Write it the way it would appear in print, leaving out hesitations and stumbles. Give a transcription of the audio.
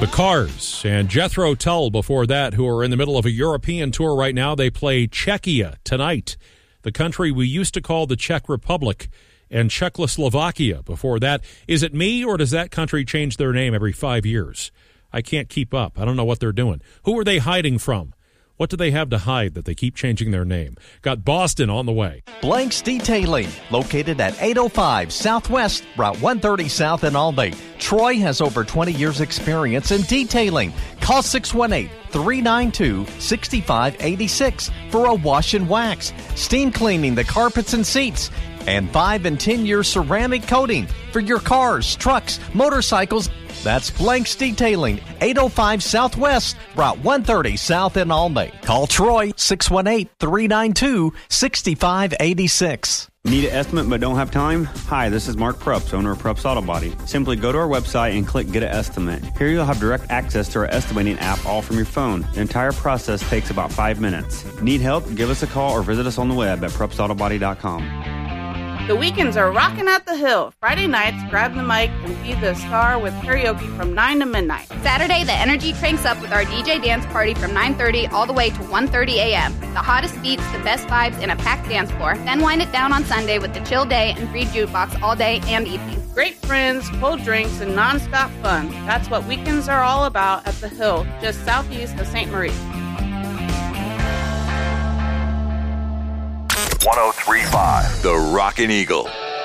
The Cars and Jethro Tull before that, who are in the middle of a European tour right now. They play Czechia tonight, the country we used to call the Czech Republic, and Czechoslovakia before that. Is it me, or does that country change their name every 5 years? I can't keep up. I don't know what they're doing. Who are they hiding from? What do they have to hide that they keep changing their name? Got Boston on the way. Blanks Detailing, located at 805 Southwest, Route 130 South in Albany. Troy has over 20 years experience in detailing. Call 618-392-6586 for a wash and wax, steam cleaning the carpets and seats, and 5 and 10-year ceramic coating for your cars, trucks, motorcycles. That's Blanks Detailing, 805 Southwest, Route 130 South in Albany. Call Troy, 618-392-6586. Need an estimate but don't have time? Hi, this is Mark Prups, owner of Prups Auto Body. Simply go to our website and click Get an Estimate. Here you'll have direct access to our estimating app all from your phone. The entire process takes about 5 minutes. Need help? Give us a call or visit us on the web at PrupsAutoBody.com. The weekends are rocking at the Hill. Friday nights, grab the mic and be the star with karaoke from 9 to midnight. Saturday, the energy cranks up with our DJ dance party from 9:30 all the way to 1:30 a.m. The hottest beats, the best vibes, and a packed dance floor. Then wind it down on Sunday with the chill day and free jukebox all day and evening. Great friends, cold drinks, and nonstop fun. That's what weekends are all about at the Hill, just southeast of St. Marie. 103.5 The Rockin' Eagle.